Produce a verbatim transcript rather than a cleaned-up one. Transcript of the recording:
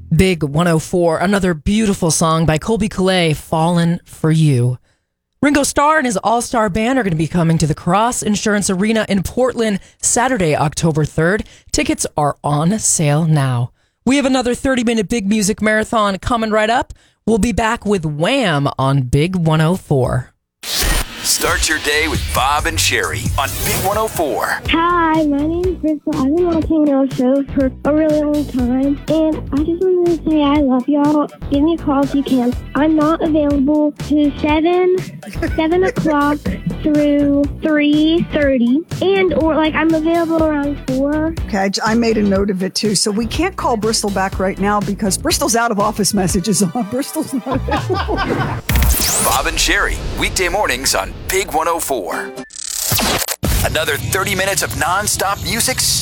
Big one oh four, another beautiful song by Colby Calais, Fallen for You. Ringo Starr and his all-star band are going to be coming to the Cross Insurance Arena in Portland Saturday, October third. Tickets are on sale now. We have another thirty-minute Big Music Marathon coming right up. We'll be back with Wham on Big one oh four. Start your day with Bob and Sherry on Big one oh four. Hi, my name is Bristol. I've been watching your show for a really long time, and I just wanted to say I love y'all. Give me a call if you can. I'm not available to seven, seven o'clock through three thirty, and or like I'm available around four. Okay, I, I made a note of it too. So we can't call Bristol back right now because Bristol's out of office messages on. Bristol's not available. Bob and Sherry, weekday mornings on Big one oh four. Another thirty minutes of non-stop music